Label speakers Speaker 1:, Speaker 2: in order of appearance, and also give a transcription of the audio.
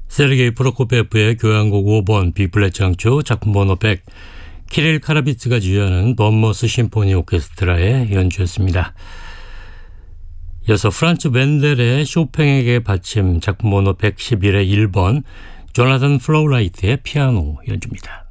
Speaker 1: 세르게이 프로코피에프의 교향곡 5번 B플랫 장조 작품 번호 100, 키릴 카라비츠가 지휘하는 번머스 심포니 오케스트라의 연주였습니다. 이어서 프란츠 벤델의 쇼팽에게 바침 작품 번호 111의 1번 조나단 플로우라이트의 피아노 연주입니다.